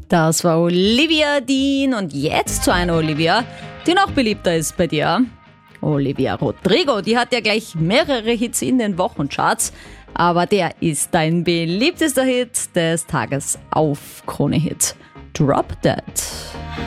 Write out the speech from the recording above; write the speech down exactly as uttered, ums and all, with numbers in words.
Das war Olivia Dean und jetzt zu einer Olivia, die noch beliebter ist bei dir. Olivia Rodrigo, die hat ja gleich mehrere Hits in den Wochencharts, aber der ist dein beliebtester Hit des Tages auf Krone Hit. Drop That.